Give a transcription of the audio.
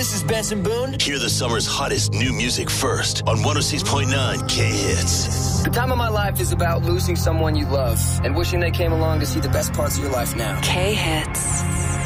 this is Benson Boone. Hear the summer's hottest new music first on 106.9 K-Hits. The time of my life is about losing someone you love and wishing they came along to see the best parts of your life now. K-Hits.